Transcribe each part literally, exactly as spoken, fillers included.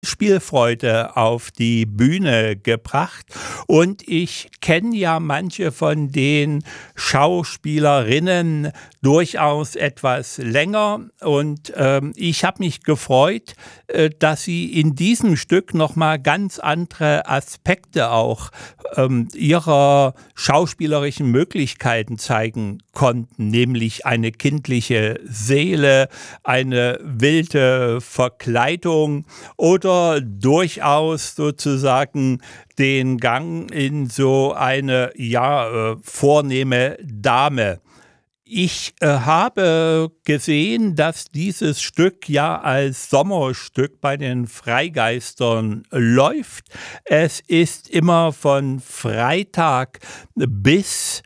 Spielfreude auf die Bühne gebracht. Und ich kenne ja manche von den Schauspielerinnen durchaus etwas länger. Und ähm, ich habe mich gefreut, äh, dass sie in diesem Stück nochmal ganz andere Aspekte auch ähm, ihrer schauspielerischen Möglichkeiten zeigen konnten, nämlich eine kindliche Seele, eine wilde Verkleidung oder durchaus sozusagen den Gang in so eine ja äh, vornehme Dame. Ich äh, habe gesehen, dass dieses Stück ja als Sommerstück bei den Freigeistern läuft. Es ist immer von Freitag bis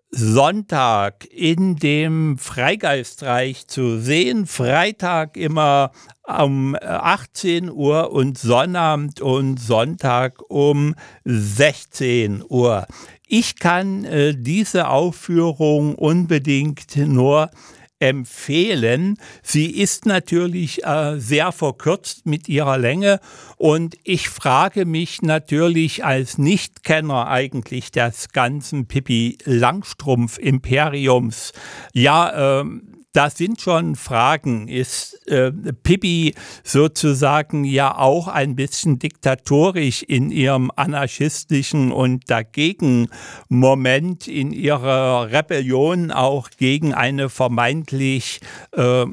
Sonntag in dem Freigeistreich zu sehen. Freitag immer um achtzehn Uhr und Sonnabend und Sonntag um sechzehn Uhr. Ich kann äh, diese Aufführung unbedingt nur empfehlen. Sie ist natürlich äh, sehr verkürzt mit ihrer Länge und ich frage mich natürlich als Nichtkenner eigentlich des ganzen Pippi Langstrumpf-Imperiums, ja, ähm, das sind schon Fragen. Ist äh, Pippi sozusagen ja auch ein bisschen diktatorisch in ihrem anarchistischen und dagegen Moment, in ihrer Rebellion auch gegen eine vermeintlich äh,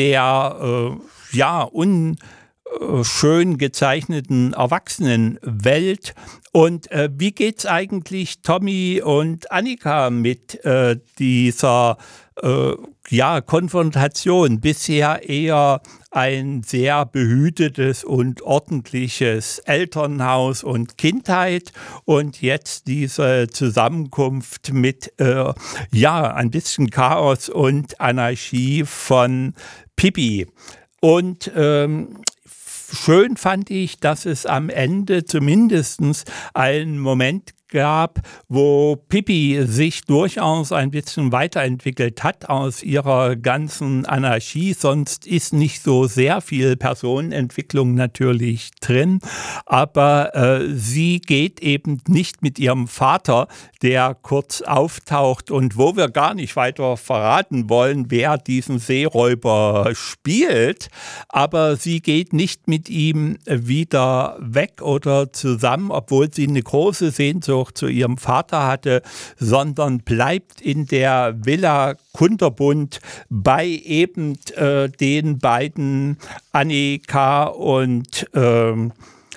sehr äh, ja un schön gezeichneten Erwachsenenwelt. Und äh, wie geht's eigentlich Tommy und Annika mit äh, dieser äh, ja, Konfrontation? Bisher eher ein sehr behütetes und ordentliches Elternhaus und Kindheit und jetzt diese Zusammenkunft mit äh, ja, ein bisschen Chaos und Anarchie von Pippi. Und ähm, schön fand ich, dass es am Ende zumindest einen Moment gab, wo Pippi sich durchaus ein bisschen weiterentwickelt hat aus ihrer ganzen Anarchie. Sonst ist nicht so sehr viel Personenentwicklung natürlich drin, aber äh, sie geht eben nicht mit ihrem Vater, der kurz auftaucht und wo wir gar nicht weiter verraten wollen, wer diesen Seeräuber spielt, aber sie geht nicht mit ihm wieder weg oder zusammen, obwohl sie eine große Sehnsucht zu ihrem Vater hatte, sondern bleibt in der Villa Kunterbund bei eben äh, den beiden Annika und ähm,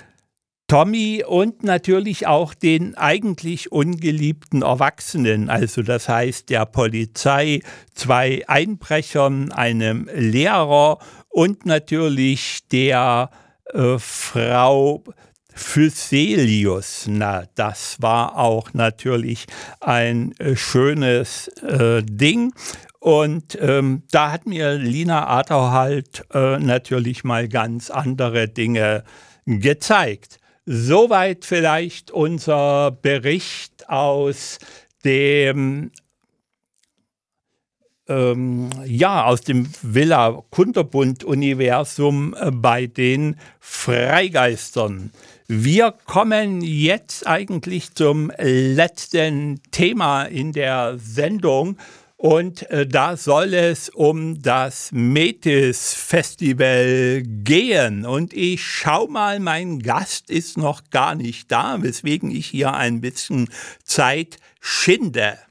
Tommy und natürlich auch den eigentlich ungeliebten Erwachsenen, also das heißt der Polizei, zwei Einbrechern, einem Lehrer und natürlich der äh, Frau Phycelius. Na, das war auch natürlich ein äh, schönes äh, Ding. Und ähm, da hat mir Lina Aderholt äh, natürlich mal ganz andere Dinge gezeigt. Soweit vielleicht unser Bericht aus dem ähm, ja, aus dem Villa Kunterbund-Universum äh, bei den Freigeistern. Wir kommen jetzt eigentlich zum letzten Thema in der Sendung. Und äh, da soll es um das Metis-Festival gehen. Und ich schau mal, mein Gast ist noch gar nicht da, weswegen ich hier ein bisschen Zeit schinde.